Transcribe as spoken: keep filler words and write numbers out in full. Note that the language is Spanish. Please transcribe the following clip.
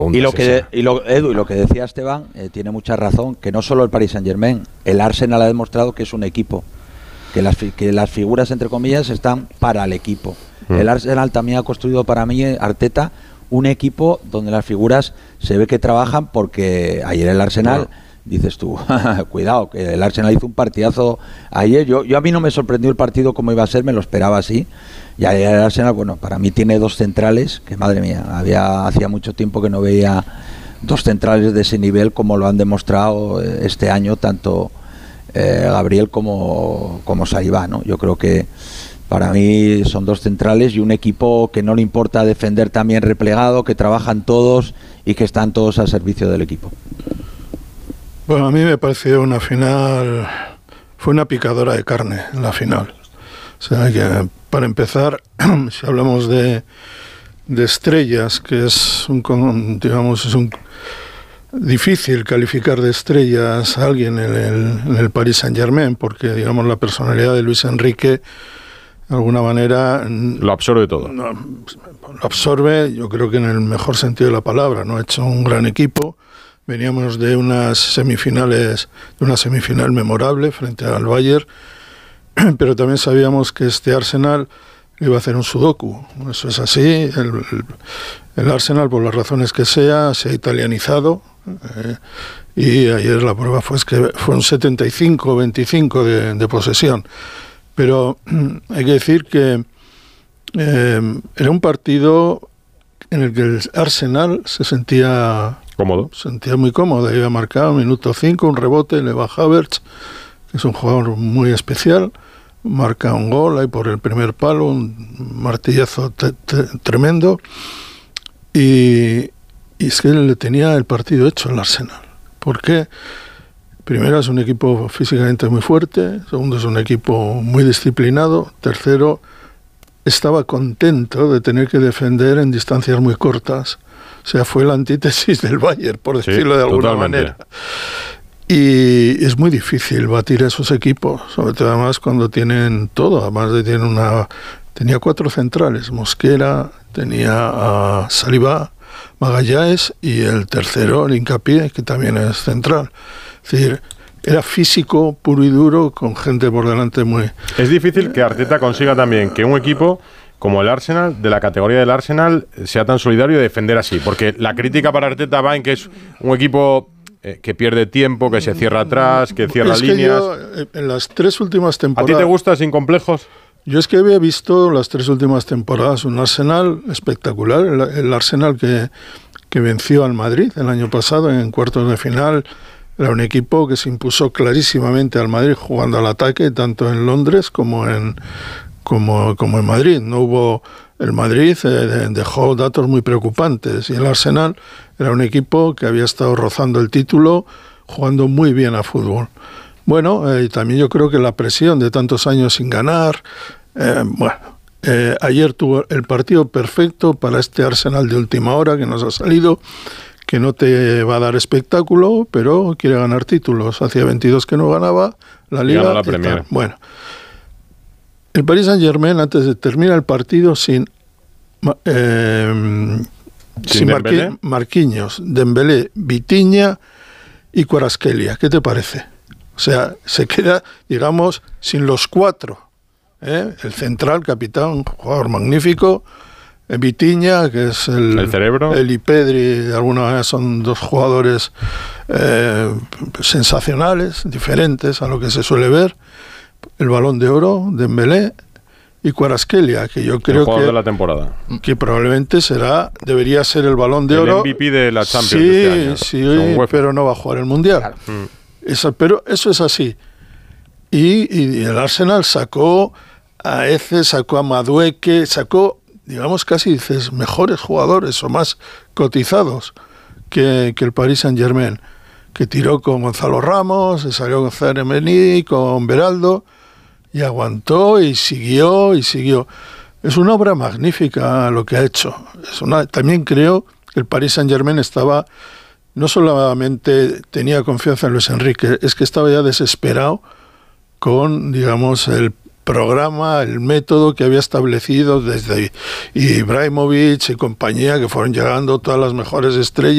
Y lo que y lo, Edu, y lo que decía Esteban eh, tiene mucha razón, que no solo el Paris Saint-Germain, el Arsenal ha demostrado que es un equipo, que las que las figuras entre comillas están para el equipo. Mm. El Arsenal también ha construido para mí, Arteta, un equipo donde las figuras se ve que trabajan, porque ayer el Arsenal, bueno, dices tú, cuidado, que el Arsenal hizo un partidazo ayer. Yo, yo a mí no me sorprendió el partido como iba a ser, me lo esperaba así. Y ayer el Arsenal, bueno, para mí tiene dos centrales, que madre mía, había hacía mucho tiempo que no veía dos centrales de ese nivel como lo han demostrado este año, tanto eh, Gabriel como, como Saliba, ¿no? Yo creo que para mí son dos centrales y un equipo que no le importa defender también replegado, que trabajan todos y que están todos al servicio del equipo. Bueno, a mí me pareció una final, fue una picadora de carne la final. O sea que, para empezar, si hablamos de, de estrellas, que es un, digamos, es un difícil calificar de estrellas a alguien en el, en el Paris Saint-Germain, porque, digamos, la personalidad de Luis Enrique, de alguna manera, lo absorbe todo. No, lo absorbe, yo creo que en el mejor sentido de la palabra, ¿no? Ha hecho un gran equipo. Veníamos de unas semifinales, de una semifinal memorable frente al Bayern, pero también sabíamos que este Arsenal iba a hacer un sudoku. Eso es así. El, el, el Arsenal, por las razones que sea, se ha italianizado. Eh, y ayer la prueba fue que fue un setenta y cinco veinticinco de, de posesión. Pero hay que decir que eh, era un partido en el que el Arsenal se sentía cómodo, se sentía muy cómodo. Había marcado minuto cinco, un rebote, le va Havertz, que es un jugador muy especial, marca un gol ahí por el primer palo, un martillazo te, te, tremendo, y, y es que le tenía el partido hecho el Arsenal. ¿Por qué? Primero, es un equipo físicamente muy fuerte. Segundo, es un equipo muy disciplinado. Tercero, estaba contento de tener que defender en distancias muy cortas. O sea, fue la antítesis del Bayern, por decirlo sí, de alguna totalmente. manera. Y es muy difícil batir a esos equipos, sobre todo además cuando tienen todo. Además de tienen una, tenía cuatro centrales: Mosquera, tenía a Saliba, Magallanes y el tercero, el Hincapié, que también es central. Es decir, era físico puro y duro, con gente por delante muy... Es difícil que Arteta consiga también que un equipo como el Arsenal, de la categoría del Arsenal, sea tan solidario de defender así, porque la crítica para Arteta va en que es un equipo eh, que pierde tiempo, que se cierra atrás, que cierra es que líneas. Yo, en las tres últimas temporadas... ¿A ti te gusta sin complejos? Yo es que había visto las tres últimas temporadas un Arsenal espectacular, el, el Arsenal que, que venció al Madrid el año pasado en cuartos de final. Era un equipo que se impuso clarísimamente al Madrid jugando al ataque, tanto en Londres como en, como, como en Madrid. No hubo... El Madrid eh, dejó datos muy preocupantes y el Arsenal era un equipo que había estado rozando el título, jugando muy bien a fútbol. Bueno, eh, y también yo creo que la presión de tantos años sin ganar... Eh, bueno, eh, ayer tuvo el partido perfecto para este Arsenal de última hora que nos ha salido, que no te va a dar espectáculo, pero quiere ganar títulos. Hacía veintidós que no ganaba la Liga. Y la Premier. Bueno, el Paris Saint-Germain, antes de terminar el partido, sin, eh, sin, sin Marqui, Marquinhos, Dembélé, Vitinha y Kvaratskhelia. ¿Qué te parece? O sea, se queda, digamos, sin los cuatro. ¿eh? El central, capitán, jugador magnífico. Vitinha, que es el, el cerebro, el y Pedri, de alguna manera son dos jugadores eh, sensacionales, diferentes a lo que se suele ver. El Balón de Oro, Dembélé y Kvaratskhelia, que yo creo el jugador que, de la temporada, que probablemente será, debería ser el Balón de el Oro. M V P de la Champions sí, de este año, sí, pero no va a jugar el Mundial. Claro. Mm. Eso, pero eso es así. Y, y el Arsenal sacó a Eze, sacó a Madueke, sacó, digamos, casi dices, mejores jugadores o más cotizados que, que el Paris Saint-Germain, que tiró con Gonzalo Ramos, se salió con Ceremení, con Beraldo, y aguantó y siguió y siguió. Es una obra magnífica lo que ha hecho. Es una, también creo que el Paris Saint-Germain estaba, no solamente tenía confianza en Luis Enrique, es que estaba ya desesperado con, digamos, el programa, el método que había establecido desde Ibrahimovic y compañía, que fueron llegando todas las mejores estrellas.